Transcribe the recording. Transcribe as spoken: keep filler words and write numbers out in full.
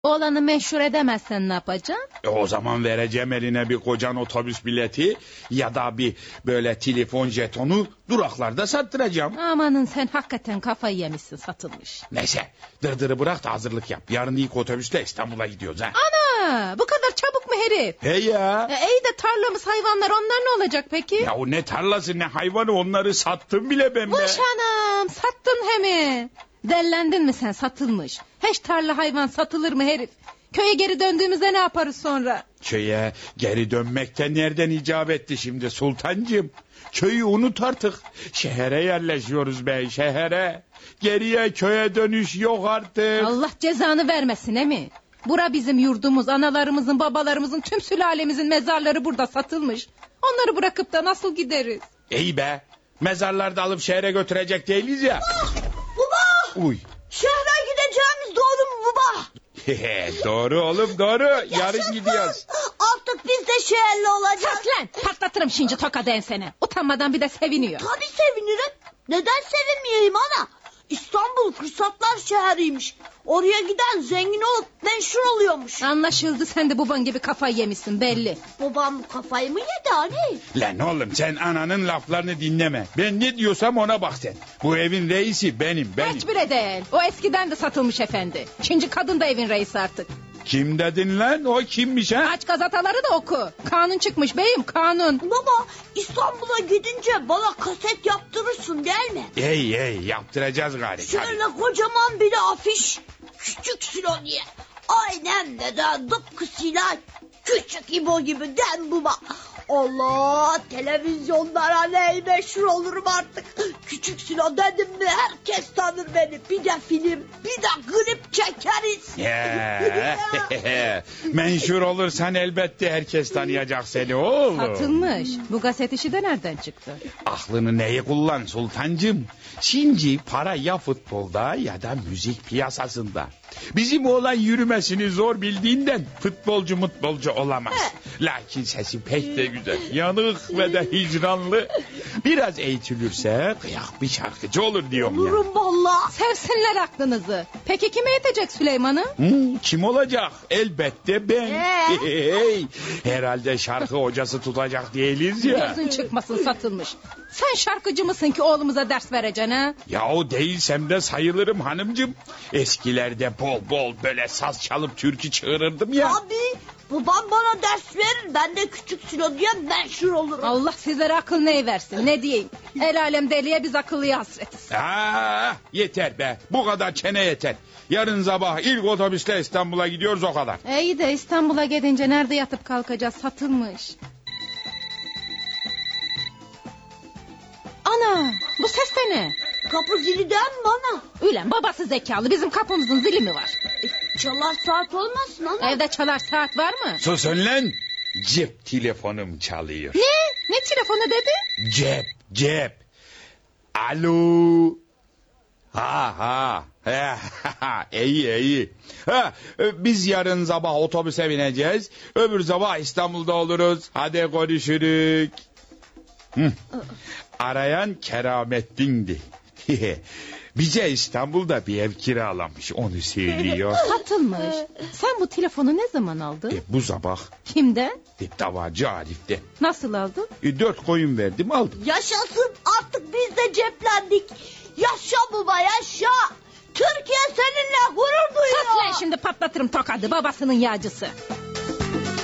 Oğlanı meşhur edemezsen ne yapacaksın? E o zaman vereceğim eline bir kocan otobüs bileti ya da bir böyle telefon jetonu, duraklarda sattıracağım. Amanın, sen hakikaten kafayı yemişsin, satılmış. Neyse, dırdırı bırak da hazırlık yap. Yarın ilk otobüste İstanbul'a gidiyoruz ha. Ana, bu kadar çabuk mu herif? He ya. E, iyi de tarlamız, hayvanlar, onlar ne olacak peki? Ya o ne tarlası ne hayvanı, onları sattım bile ben be. Vuş anam, sattın he mi? Dellendin mi sen, satılmış? Hiç tarla hayvan satılır mı herif? Köye geri döndüğümüzde ne yaparız sonra? Köye geri dönmekten nereden icap etti şimdi sultancığım? Köyü unut artık. Şehre yerleşiyoruz be, şehre. Geriye köye dönüş yok artık. Allah cezanı vermesin he mi? Bura bizim yurdumuz, analarımızın, babalarımızın, tüm sülalemizin mezarları burada satılmış. Onları bırakıp da nasıl gideriz? İyi be, mezarlarda alıp şehre götürecek değiliz ya. Baba! Uy. Şehre gideceğimiz doğru mu baba? Doğru oğlum, doğru. Yarın Yaşasın. gidiyoruz. Artık biz de şehirli olacağız. Sus lan, patlatırım şimdi tokadı ensene. Utanmadan bir de seviniyor. Tabii sevinirim. Neden sevinmeyeyim ana? İstanbul fırsatlar şehriymiş. Oraya giden zengin olup meşhur oluyormuş. Anlaşıldı, sen de baban gibi kafayı yemişsin belli. Babam kafayı mı yedi anne? Lan oğlum, sen ananın laflarını dinleme. Ben ne diyorsam ona bak sen. Bu evin reisi benim, benim. Hiç bile değil. O eskiden de satılmış efendi. Şimdi kadın da evin reisi artık. Kim dedin lan? O kimmiş ha? Aç gazetaları da oku. Kanun çıkmış beyim, kanun. Baba, İstanbul'a gidince bana kaset yaptırırsın değil mi? Ey ey, yaptıracağız gari. Şöyle kocaman bir de afiş. Küçük Silo diye. Aynen neden tıpkısıyla küçük İbo gibi den baba. Allah, televizyonlara ne meşhur olurum artık. Küçük Silo dedim mi herkes tanır beni. Bir de film, bir de klip çekeriz. Yeah. Menşur olursan elbette herkes tanıyacak seni oğlum. Satılmış. Bu gazete işi de nereden çıktı? Aklını neyi kullan sultancım? Şimdi para ya futbolda ya da müzik piyasasında. Bizim oğlan yürümesini zor bildiğinden futbolcu mutbolcu olamaz. Lakin sesi pek de güzel. Yanık ve de hicranlı. Biraz eğitilirse kıyak bir şarkıcı olur diyorum ya. Olurum valla. Sevsinler aklınızı. Peki kime yetecek Süleyman'ı? Hmm, kim olacak? Elbette ben. Ee? Hey, herhalde şarkı hocası tutacak değiliz ya. Gözün çıkmasın, satılmış. Sen şarkıcı mısın ki oğlumuza ders vereceksin ha? Yahu değilsem de sayılırım hanımcığım. Eskilerde bol bol böyle saz çalıp türkü çığırırdım ya. Abi, babam bana ders verir. Ben de küçük Silo diye meşhur olurum. Allah sizlere akıl neyi versin, ne diyeyim. El alem deliye, biz akıllıya hasretiz. Aa, yeter be, bu kadar çene yeter. Yarın sabah ilk otobüsle İstanbul'a gidiyoruz, o kadar. İyi de İstanbul'a gidince nerede yatıp kalkacağız, satılmış. Ana, bu ses de ne? Kapı ziliden bana. Ulan babası zekalı, bizim kapımızın zili mi var? E, çalar saat olmasın ana. Evde çalar saat var mı? Susun lan, cep telefonum çalıyor. Ne? Ne telefonu dedi? Cep, cep. Alo. Ha ha. Ha, iyi iyi. Ha, biz yarın sabah otobüse bineceğiz. Öbür sabah İstanbul'da oluruz. Hadi görüşürük. Hı. Arayan Keramettin'di. Bize İstanbul'da bir ev kiralamış, onu söylüyor. Satılmış. Sen bu telefonu ne zaman aldın? E, bu sabah Kimden? e, davacı Arif'te. Nasıl aldın? E, dört koyun verdim, aldım. Yaşasın, artık biz de ceplendik. Yaşa baba, yaşa. Türkiye seninle gurur duyuyor. Sus lan, şimdi patlatırım tokadı, babasının yağcısı.